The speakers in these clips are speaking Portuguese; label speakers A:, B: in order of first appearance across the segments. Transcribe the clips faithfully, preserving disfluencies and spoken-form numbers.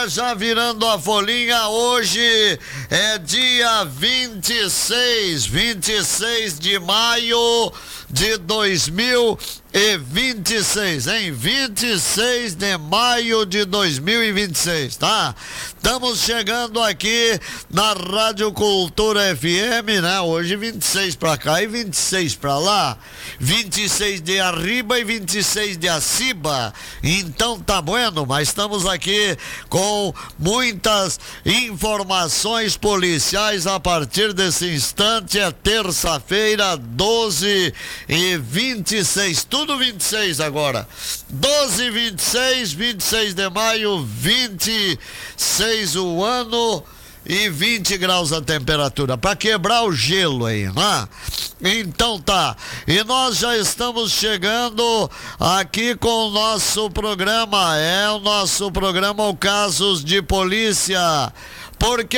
A: Já virando a folhinha, hoje é dia vinte e seis, vinte e seis de maio de dois mil e vinte e seis, hein? vinte e seis de maio de dois mil e vinte e seis, tá? Estamos chegando aqui na Rádio Cultura F M, né? Hoje vinte e seis pra cá e vinte e seis pra lá, vinte e seis de arriba e vinte e seis de acima. Então tá bueno, mas estamos aqui com muitas informações policiais a partir desse instante. É terça-feira, doze e vinte e seis, tudo vinte e seis agora, doze, vinte e seis, vinte e seis de maio, vinte e seis o ano e vinte graus a temperatura, para quebrar o gelo aí, né? Então tá, e nós já estamos chegando aqui com o nosso programa, é o nosso programa o Casos de Polícia, porque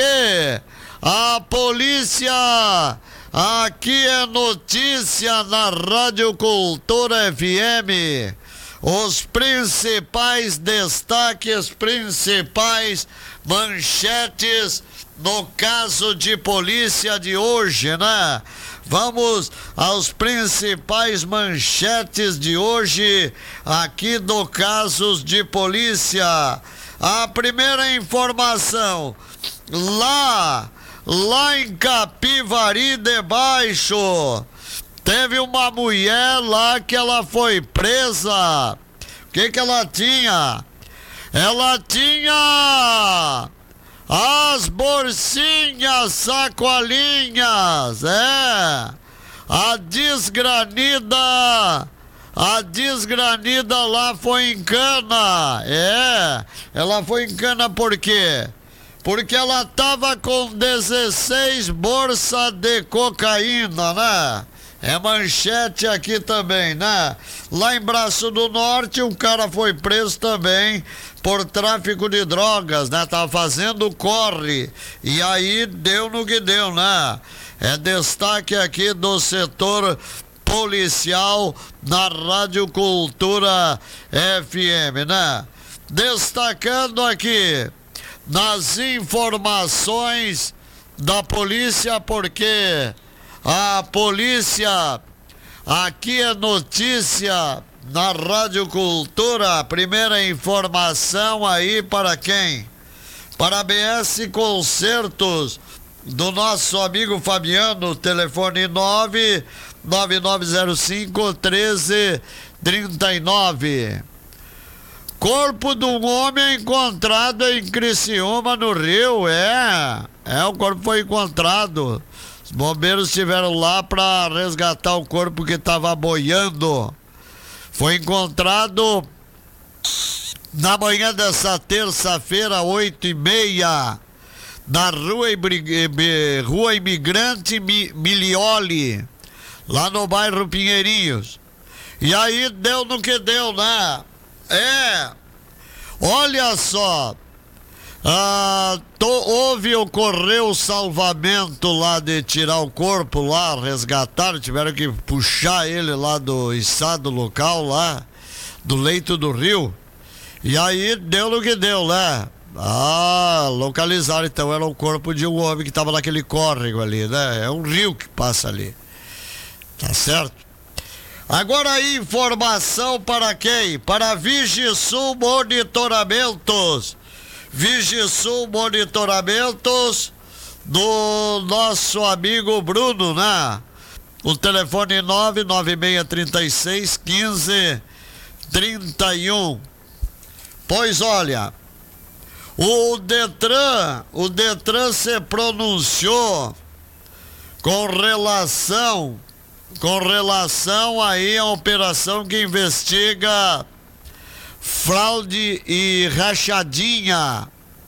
A: a polícia aqui é notícia na Rádio Cultura F M. Os principais destaques, principais manchetes no caso de polícia de hoje, né? Vamos aos principais manchetes de hoje aqui do Casos de Polícia. A primeira informação, lá, lá em Capivari de Baixo, teve uma mulher lá que ela foi presa. O que que ela tinha? Ela tinha as bolsinhas, sacolinhas, é. A desgranida, a desgranida lá foi em cana, é. Ela foi em cana por quê? Porque ela tava com dezesseis bolsas de cocaína, né? É manchete aqui também, né? Lá em Braço do Norte, um cara foi preso também por tráfico de drogas, né? Tava fazendo corre. E aí deu no que deu, né? É destaque aqui do setor policial na Rádio Cultura F M, né? Destacando aqui nas informações da polícia, porque a polícia aqui é notícia na Rádio Cultura. Primeira informação aí para quem? Para a B S Concertos, do nosso amigo Fabiano, telefone nove nove nove zero cinco um três três nove. Corpo de um homem encontrado em Criciúma, no Rio, é. É, o corpo foi encontrado. Os bombeiros estiveram lá para resgatar o corpo que estava boiando. Foi encontrado na manhã dessa terça-feira, oito e meia, na rua, rua Imigrante Milioli, lá no bairro Pinheirinhos. E aí deu no que deu, né? É, olha só, ah, to, houve, ocorreu o salvamento lá de tirar o corpo lá, resgatar, tiveram que puxar ele lá do estado local lá, do leito do rio, e aí deu no que deu, né? Ah, localizaram, então era o corpo de um homem que estava naquele córrego ali, né? É um rio que passa ali, tá certo? Agora aí, informação para quem? Para Vigisul Monitoramentos. Vigisul Monitoramentos do nosso amigo Bruno, né? O telefone nove nove seis três seis um cinco três um. Pois olha, o Detran, o Detran se pronunciou com relação com relação aí à operação que investiga fraude e rachadinha.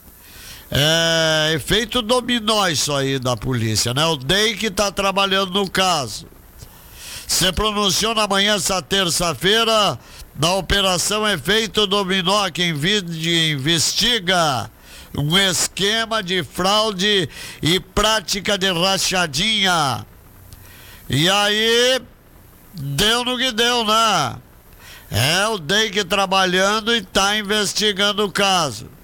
A: É efeito dominó isso aí da polícia, né? O D E I que está trabalhando no caso se pronunciou na manhã dessa terça-feira na operação Efeito Dominó, que investiga um esquema de fraude e prática de rachadinha. E aí, deu no que deu, né? É o D E I C trabalhando e está investigando o caso.